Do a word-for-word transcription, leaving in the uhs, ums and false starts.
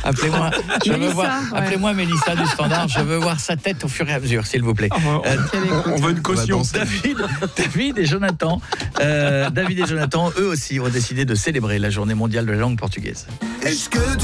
Appelez-moi, je veux Mélissa, voir, ouais. appelez-moi Mélissa du Standard. Je veux voir sa tête au fur et à mesure, s'il vous plaît. Euh, On veut une caution. David, David et Jonathan, euh, David et Jonathan, eux aussi, ont décidé de célébrer la Journée mondiale de la langue portugaise. Est-ce que